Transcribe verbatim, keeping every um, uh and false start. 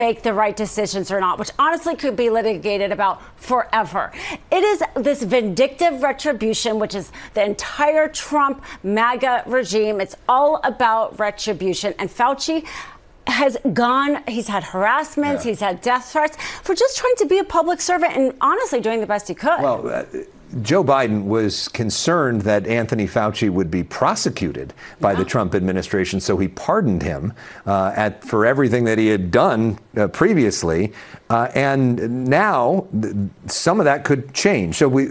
make the right decisions or not, which honestly could be litigated about forever. It is this vindictive retribution, which is the entire Trump MAGA regime. It's all about retribution. And Fauci has gone, he's had harassments, yeah. he's had death threats for just trying to be a public servant and honestly doing the best he could. Well, uh, Joe Biden was concerned that Anthony Fauci would be prosecuted by yeah. the Trump administration, so he pardoned him uh, at, for everything that he had done uh, previously. Uh, and now th- some of that could change. So we